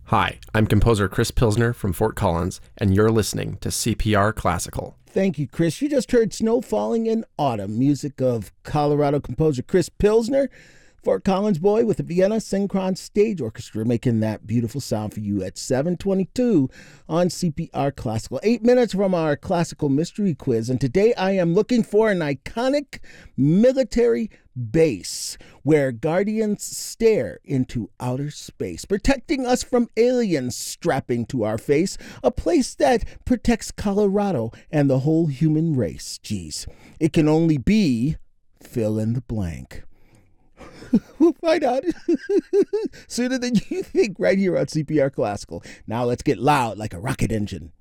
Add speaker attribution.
Speaker 1: Hi, I'm composer Chris Pilsner from Fort Collins, and you're listening to CPR Classical.
Speaker 2: Thank you, Chris. You just heard Snow Falling in Autumn, music of Colorado composer Chris Pilsner, Fort Collins boy with the Vienna Synchron Stage Orchestra, making that beautiful sound for you at 7:22 on CPR Classical. 8 minutes from our classical mystery quiz, and today I am looking for an iconic military base where guardians stare into outer space, protecting us from aliens strapping to our face, a place that protects Colorado and the whole human race. Geez, it can only be fill in the blank. We'll find out sooner than you think right here on CPR Classical. Now let's get loud like a rocket engine.